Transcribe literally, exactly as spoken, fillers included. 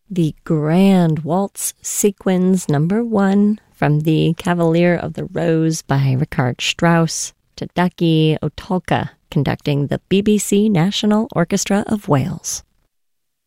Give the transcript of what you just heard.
the Grand Waltz Sequins number one from the Cavalier of the Rose by Richard Strauss, Tadaki Otulka conducting the B B C National Orchestra of Wales.